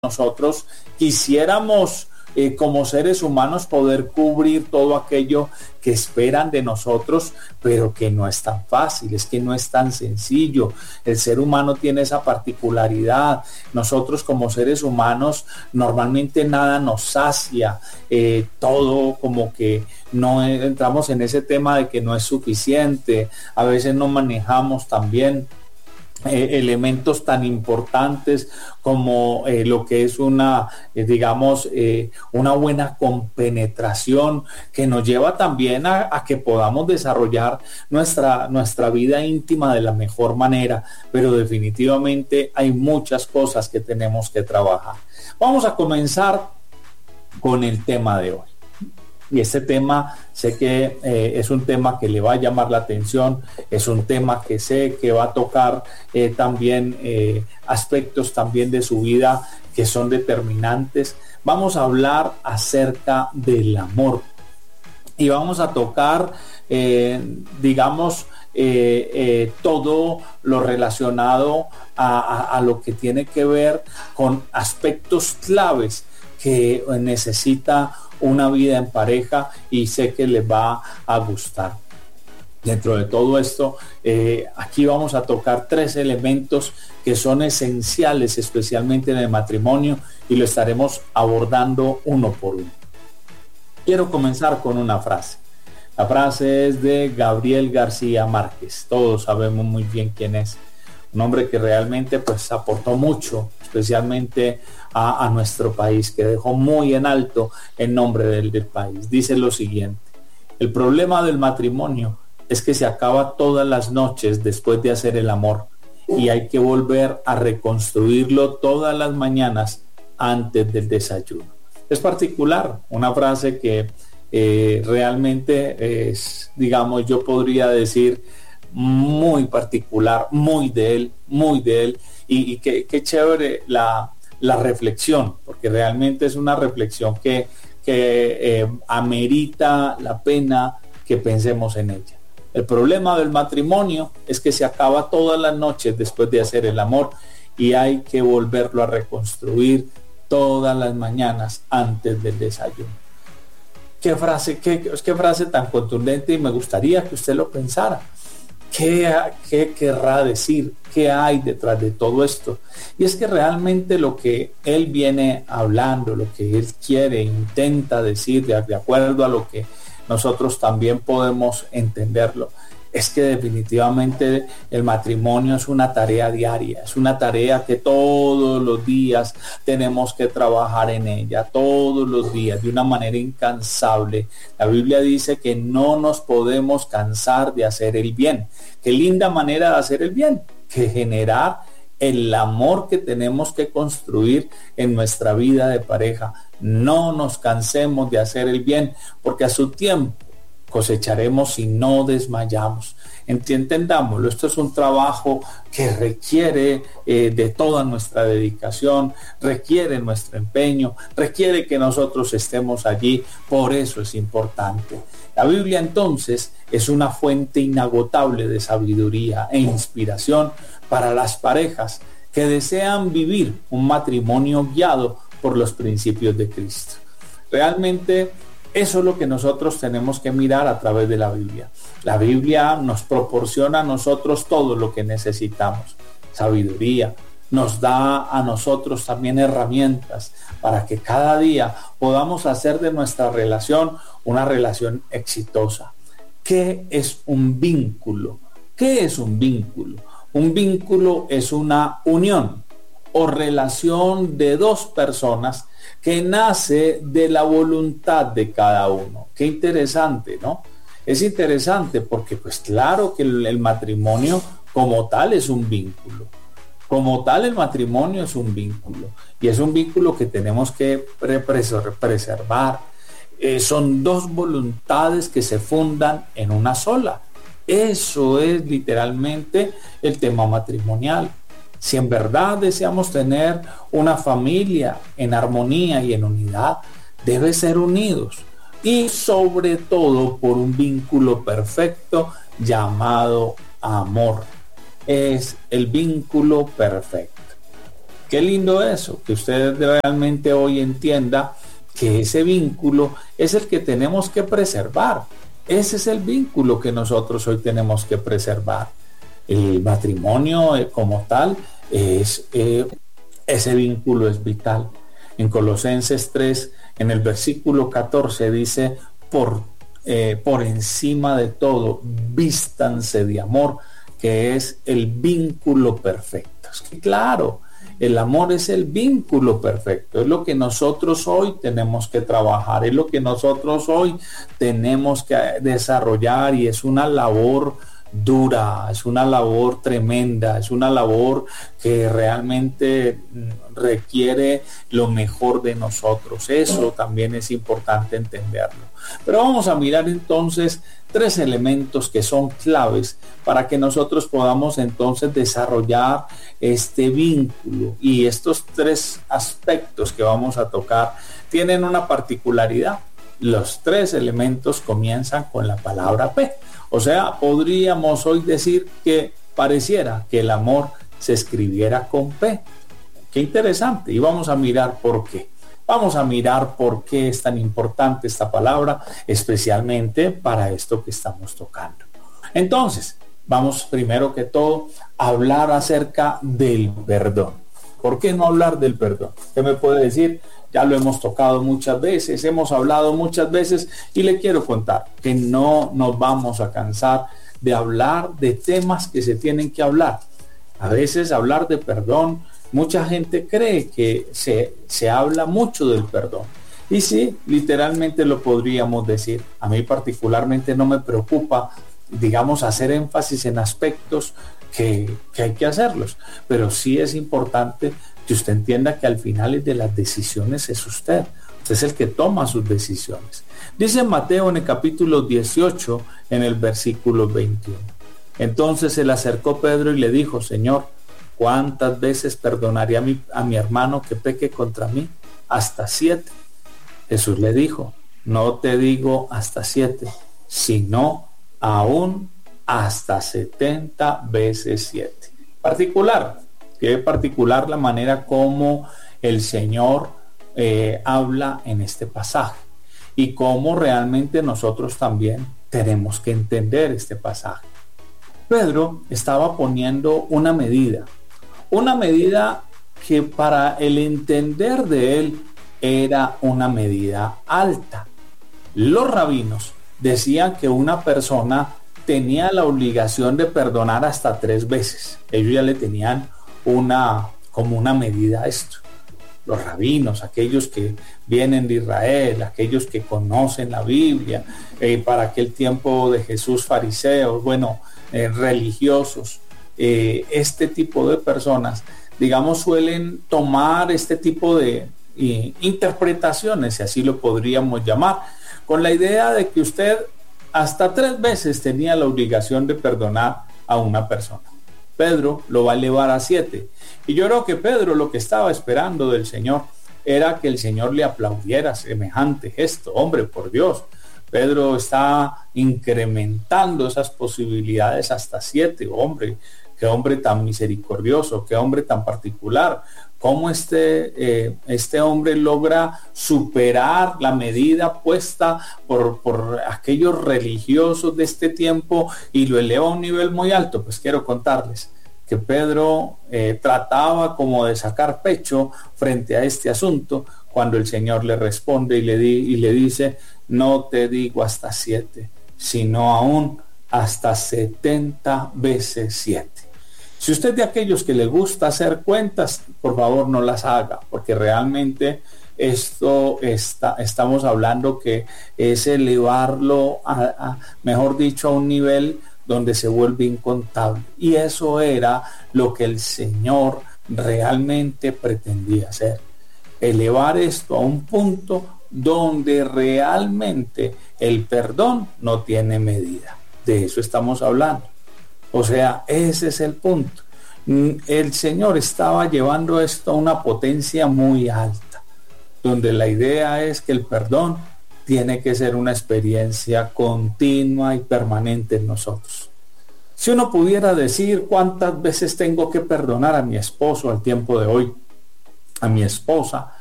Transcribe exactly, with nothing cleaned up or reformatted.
nosotros quisiéramos eh, como seres humanos poder cubrir todo aquello que esperan de nosotros, pero que no es tan fácil, es que no es tan sencillo. El ser humano tiene esa particularidad. Nosotros como seres humanos normalmente nada nos sacia, eh, todo como que no entramos en ese tema de que no es suficiente. A veces no manejamos también Eh, elementos tan importantes como eh, lo que es una, eh, digamos, eh, una buena compenetración que nos lleva también a, a que podamos desarrollar nuestra, nuestra vida íntima de la mejor manera, pero definitivamente hay muchas cosas que tenemos que trabajar. Vamos a comenzar con el tema de hoy. Y este tema sé que eh, es un tema que le va a llamar la atención, es un tema que sé que va a tocar eh, también eh, aspectos también de su vida que son determinantes. Vamos a hablar acerca del amor y vamos a tocar, eh, digamos, eh, eh, todo lo relacionado a, a, a lo que tiene que ver con aspectos claves que necesita una vida en pareja, y sé que les va a gustar. Dentro de todo esto, eh, aquí vamos a tocar tres elementos que son esenciales, especialmente en el matrimonio, y lo estaremos abordando uno por uno. Quiero comenzar con una frase. La frase es de Gabriel García Márquez. Todos sabemos muy bien quién es. Un hombre que realmente pues aportó mucho, especialmente a, a nuestro país, que dejó muy en alto el nombre del, del país. Dice lo siguiente: el problema del matrimonio es que se acaba todas las noches después de hacer el amor, y hay que volver a reconstruirlo todas las mañanas antes del desayuno. Es particular, una frase que eh, realmente es, digamos, yo podría decir, muy particular, muy de él, muy de él, y, y qué, qué chévere la, la reflexión, porque realmente es una reflexión que, que eh, amerita la pena que pensemos en ella. El problema del matrimonio es que se acaba todas las noches después de hacer el amor, y hay que volverlo a reconstruir todas las mañanas antes del desayuno. Qué frase, qué, qué frase tan contundente, y me gustaría que usted lo pensara. ¿Qué, ¿Qué querrá decir? ¿Qué hay detrás de todo esto? Y es que realmente lo que él viene hablando, lo que él quiere, intenta decir, de, de acuerdo a lo que nosotros también podemos entenderlo, es que definitivamente el matrimonio es una tarea diaria, es una tarea que todos los días tenemos que trabajar en ella, todos los días, de una manera incansable. La Biblia dice que no nos podemos cansar de hacer el bien. Qué linda manera de hacer el bien, que generar el amor que tenemos que construir en nuestra vida de pareja. No nos cansemos de hacer el bien, porque a su tiempo cosecharemos si no desmayamos. Entendámoslo, esto es un trabajo que requiere eh, de toda nuestra dedicación, requiere nuestro empeño, requiere que nosotros estemos allí, por eso es importante. La Biblia entonces es una fuente inagotable de sabiduría e inspiración para las parejas que desean vivir un matrimonio guiado por los principios de Cristo. Realmente eso es lo que nosotros tenemos que mirar a través de la Biblia. La Biblia nos proporciona a nosotros todo lo que necesitamos. Sabiduría, nos da a nosotros también herramientas para que cada día podamos hacer de nuestra relación una relación exitosa. ¿Qué es un vínculo? ¿Qué es un vínculo? Un vínculo es una unión o relación de dos personas que nace de la voluntad de cada uno. Qué interesante, ¿no? Es interesante porque pues claro que el, el matrimonio como tal es un vínculo. Como tal el matrimonio es un vínculo. Y es un vínculo que tenemos que preservar. Eh, son dos voluntades que se fundan en una sola. Eso es literalmente el tema matrimonial. Si en verdad deseamos tener una familia en armonía y en unidad, debe ser unidos, y sobre todo por un vínculo perfecto llamado amor. Es el vínculo perfecto. Qué lindo eso, que usted realmente hoy entienda que ese vínculo es el que tenemos que preservar. Ese es el vínculo que nosotros hoy tenemos que preservar. El matrimonio eh, como tal, es, eh, ese vínculo es vital. En Colosenses tres, en el versículo catorce dice, por, eh, por encima de todo, vístanse de amor, que es el vínculo perfecto. Es que claro, el amor es el vínculo perfecto, es lo que nosotros hoy tenemos que trabajar, es lo que nosotros hoy tenemos que desarrollar, y es una labor dura, es una labor tremenda, es una labor que realmente requiere lo mejor de nosotros. Eso también es importante entenderlo. Pero vamos a mirar entonces tres elementos que son claves para que nosotros podamos entonces desarrollar este vínculo. Y estos tres aspectos que vamos a tocar tienen una particularidad. Los tres elementos comienzan con la palabra P. O sea, podríamos hoy decir que pareciera que el amor se escribiera con P. Qué interesante. Y vamos a mirar por qué. Vamos a mirar por qué es tan importante esta palabra, especialmente para esto que estamos tocando. Entonces, vamos primero que todo a hablar acerca del perdón. ¿Por qué no hablar del perdón? ¿Qué me puede decir? Ya lo hemos tocado muchas veces, hemos hablado muchas veces, y le quiero contar que no nos vamos a cansar de hablar de temas que se tienen que hablar. A veces hablar de perdón, mucha gente cree que se, se habla mucho del perdón. Y sí, literalmente lo podríamos decir. A mí particularmente no me preocupa, digamos, hacer énfasis en aspectos que, que hay que hacerlos. Pero sí es importante que usted entienda que al final de las decisiones es usted. Usted es el que toma sus decisiones. Dice Mateo en el capítulo dieciocho, en el versículo veintiuno. Entonces se le acercó Pedro y le dijo, Señor, ¿cuántas veces perdonaré a mi, a mi hermano que peque contra mí? Hasta siete. Jesús le dijo, no te digo hasta siete, sino aún hasta setenta veces siete. Particular. Que es particular la manera como el Señor eh, habla en este pasaje, y cómo realmente nosotros también tenemos que entender este pasaje. Pedro estaba poniendo una medida, una medida que para el entender de él era una medida alta. Los rabinos decían que una persona tenía la obligación de perdonar hasta tres veces. Ellos ya le tenían una como una medida a esto. Los rabinos, aquellos que vienen de Israel, aquellos que conocen la Biblia, eh, para aquel tiempo de Jesús, fariseos, bueno, eh, religiosos, eh, este tipo de personas, digamos, suelen tomar este tipo de eh, interpretaciones, si así lo podríamos llamar, con la idea de que usted hasta tres veces tenía la obligación de perdonar a una persona. Pedro lo va a elevar a siete. Y yo creo que Pedro lo que estaba esperando del Señor era que el Señor le aplaudiera semejante gesto. Hombre, por Dios, Pedro está incrementando esas posibilidades hasta siete. Hombre, qué hombre tan misericordioso, qué hombre tan particular. Cómo este, eh, este hombre logra superar la medida puesta por, por aquellos religiosos de este tiempo y lo eleva a un nivel muy alto. Pues quiero contarles que Pedro eh, trataba como de sacar pecho frente a este asunto, cuando el Señor le responde y le, di, y le dice, no te digo hasta siete, sino aún hasta setenta veces siete. Si usted es de aquellos que le gusta hacer cuentas, por favor no las haga, porque realmente esto está, estamos hablando que es elevarlo a, a, mejor dicho, a un nivel donde se vuelve incontable. Y eso era lo que el Señor realmente pretendía hacer. Elevar esto a un punto donde realmente el perdón no tiene medida. De eso estamos hablando. O sea, ese es el punto. El Señor estaba llevando esto a una potencia muy alta, donde la idea es que el perdón tiene que ser una experiencia continua y permanente en nosotros. Si uno pudiera decir cuántas veces tengo que perdonar a mi esposo al tiempo de hoy, a mi esposa,